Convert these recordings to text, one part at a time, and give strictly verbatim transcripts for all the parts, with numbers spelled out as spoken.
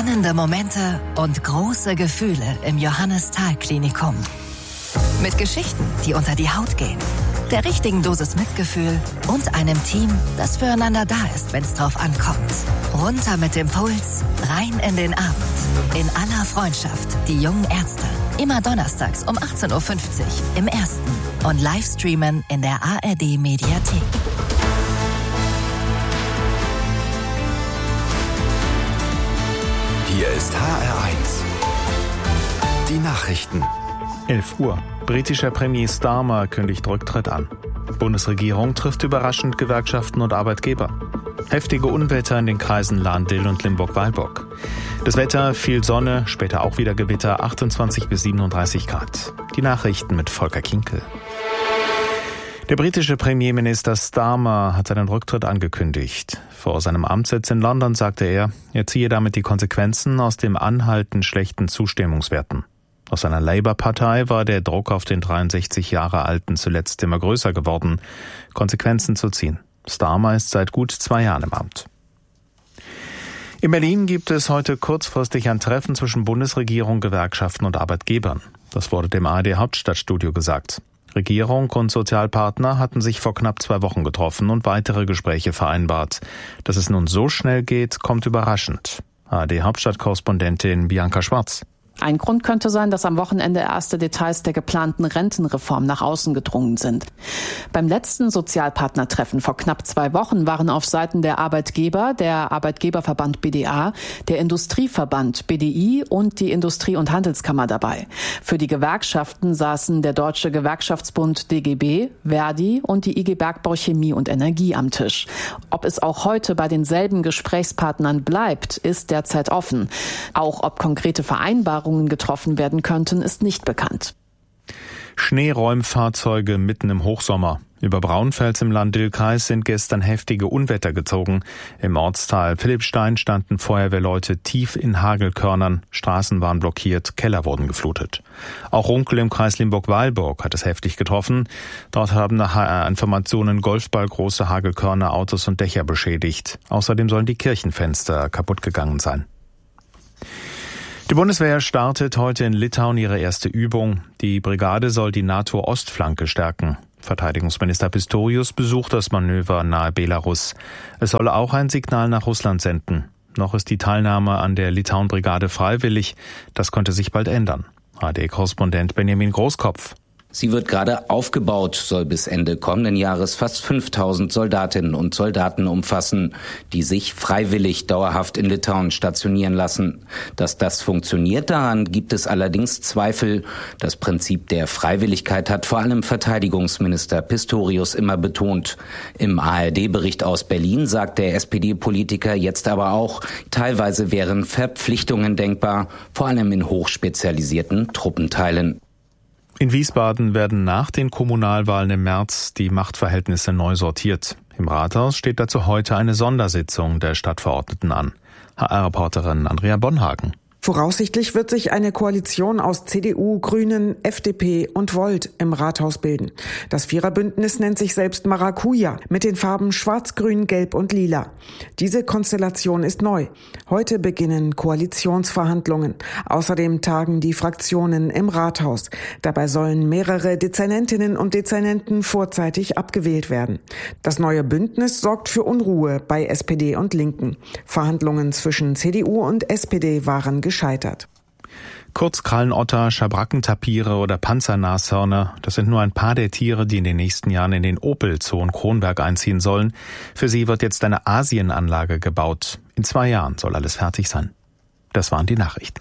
Spannende Momente und große Gefühle im Johannes-Thal-Klinikum. Mit Geschichten, die unter die Haut gehen, der richtigen Dosis Mitgefühl und einem Team, das füreinander da ist, wenn es drauf ankommt. Runter mit dem Puls, rein in den Abend. In aller Freundschaft, die jungen Ärzte. Immer donnerstags um achtzehn Uhr fünfzig im Ersten und Livestreamen in der A R D-Mediathek. Hier ist H R eins. Die Nachrichten. elf Uhr. Britischer Premier Starmer kündigt Rücktritt an. Bundesregierung trifft überraschend Gewerkschaften und Arbeitgeber. Heftige Unwetter in den Kreisen Lahn-Dill und Limburg-Weilburg. Das Wetter, viel Sonne, später auch wieder Gewitter, achtundzwanzig bis siebenunddreißig Grad. Die Nachrichten mit Volker Kinkel. Der britische Premierminister Starmer hat seinen Rücktritt angekündigt. Vor seinem Amtssitz in London sagte er, er ziehe damit die Konsequenzen aus dem anhaltend schlechten Zustimmungswerten. Aus seiner Labour-Partei war der Druck auf den dreiundsechzig Jahre Alten zuletzt immer größer geworden, Konsequenzen zu ziehen. Starmer ist seit gut zwei Jahren im Amt. In Berlin gibt es heute kurzfristig ein Treffen zwischen Bundesregierung, Gewerkschaften und Arbeitgebern. Das wurde dem A R D Hauptstadtstudio gesagt. Regierung und Sozialpartner hatten sich vor knapp zwei Wochen getroffen und weitere Gespräche vereinbart. Dass es nun so schnell geht, kommt überraschend. A R D Hauptstadtkorrespondentin Bianca Schwarz. Ein Grund könnte sein, dass am Wochenende erste Details der geplanten Rentenreform nach außen gedrungen sind. Beim letzten Sozialpartnertreffen vor knapp zwei Wochen waren auf Seiten der Arbeitgeber der Arbeitgeberverband B D A, der Industrieverband B D I und die Industrie- und Handelskammer dabei. Für die Gewerkschaften saßen der Deutsche Gewerkschaftsbund D G B, Verdi und die I G Bergbau Chemie und Energie am Tisch. Ob es auch heute bei denselben Gesprächspartnern bleibt, ist derzeit offen. Auch ob konkrete Vereinbarungen getroffen werden könnten, ist nicht bekannt. Schneeräumfahrzeuge mitten im Hochsommer. Über Braunfels im Lahn-Dill-Kreis sind gestern heftige Unwetter gezogen. Im Ortsteil Philippstein standen Feuerwehrleute tief in Hagelkörnern, Straßen waren blockiert, Keller wurden geflutet. Auch Runkel im Kreis Limburg-Weilburg hat es heftig getroffen. Dort haben nach H R-Informationen golfballgroße Hagelkörner Autos und Dächer beschädigt. Außerdem sollen die Kirchenfenster kaputt gegangen sein. Die Bundeswehr startet heute in Litauen ihre erste Übung. Die Brigade soll die NATO-Ostflanke stärken. Verteidigungsminister Pistorius besucht das Manöver nahe Belarus. Es soll auch ein Signal nach Russland senden. Noch ist die Teilnahme an der Litauen-Brigade freiwillig. Das könnte sich bald ändern. A R D-Korrespondent Benjamin Großkopf. Sie wird gerade aufgebaut, soll bis Ende kommenden Jahres fast fünftausend Soldatinnen und Soldaten umfassen, die sich freiwillig dauerhaft in Litauen stationieren lassen. Dass das funktioniert, daran gibt es allerdings Zweifel. Das Prinzip der Freiwilligkeit hat vor allem Verteidigungsminister Pistorius immer betont. Im A R D-Bericht aus Berlin sagt der S P D-Politiker jetzt aber auch, teilweise wären Verpflichtungen denkbar, vor allem in hochspezialisierten Truppenteilen. In Wiesbaden werden nach den Kommunalwahlen im März die Machtverhältnisse neu sortiert. Im Rathaus steht dazu heute eine Sondersitzung der Stadtverordneten an. H R-Reporterin Andrea Bonhagen. Voraussichtlich wird sich eine Koalition aus C D U, Grünen, F D P und Volt im Rathaus bilden. Das Viererbündnis nennt sich selbst Maracuja mit den Farben Schwarz, Grün, Gelb und Lila. Diese Konstellation ist neu. Heute beginnen Koalitionsverhandlungen. Außerdem tagen die Fraktionen im Rathaus. Dabei sollen mehrere Dezernentinnen und Dezernenten vorzeitig abgewählt werden. Das neue Bündnis sorgt für Unruhe bei S P D und Linken. Verhandlungen zwischen C D U und S P D waren gescheitert. Kurzkrallenotter, Schabrackentapire oder Panzernashörner, das sind nur ein paar der Tiere, die in den nächsten Jahren in den Opel-Zoo in Kronberg einziehen sollen. Für sie wird jetzt eine Asienanlage gebaut. In zwei Jahren soll alles fertig sein. Das waren die Nachrichten.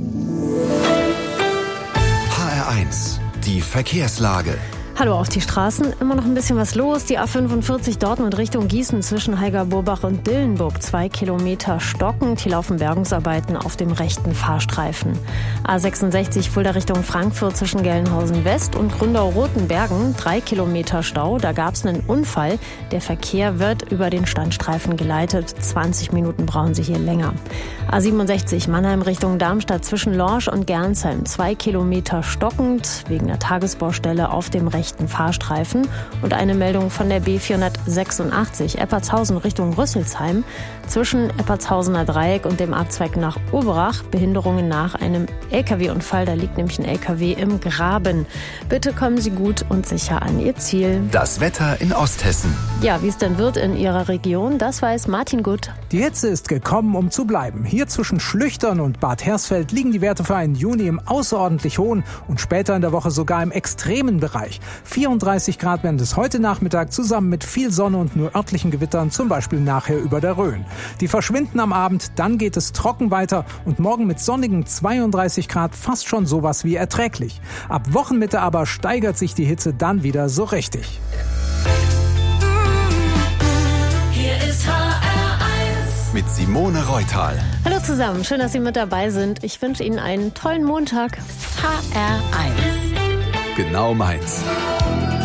H R eins, die Verkehrslage. Hallo auf die Straßen, immer noch ein bisschen was los. Die A fünfundvierzig Dortmund Richtung Gießen zwischen Heiger-Burbach und Dillenburg. Zwei Kilometer stockend. Hier laufen Bergungsarbeiten auf dem rechten Fahrstreifen. A sechsundsechzig Fulda Richtung Frankfurt zwischen Gelnhausen West und Gründau-Rotenbergen. Drei Kilometer Stau. Da gab es einen Unfall. Der Verkehr wird über den Standstreifen geleitet. zwanzig Minuten brauchen Sie hier länger. A siebenundsechzig Mannheim Richtung Darmstadt zwischen Lorsch und Gernsheim. Zwei Kilometer stockend. Wegen der Tagesbaustelle auf dem rechten rechten Fahrstreifen. Und eine Meldung von der B vierhundertsechsundachtzig Eppertshausen Richtung Rüsselsheim. Zwischen Eppertshausener Dreieck und dem Abzweig nach Oberach Behinderungen nach einem L K W-Unfall. Da liegt nämlich ein L K W im Graben. Bitte kommen Sie gut und sicher an Ihr Ziel. Das Wetter in Osthessen. Ja, wie es denn wird in Ihrer Region, das weiß Martin Gut. Die Hitze ist gekommen, um zu bleiben. Hier zwischen Schlüchtern und Bad Hersfeld liegen die Werte für einen Juni im außerordentlich hohen und später in der Woche sogar im extremen Bereich. vierunddreißig Grad werden es heute Nachmittag zusammen mit viel Sonne und nur örtlichen Gewittern, zum Beispiel nachher über der Rhön. Die verschwinden am Abend, dann geht es trocken weiter und morgen mit sonnigen zweiunddreißig Grad fast schon sowas wie erträglich. Ab Wochenmitte aber steigert sich die Hitze dann wieder so richtig. Hier ist H R eins mit Simone Reutal. Hallo zusammen, schön, dass Sie mit dabei sind. Ich wünsche Ihnen einen tollen Montag. H R eins. Genau meins.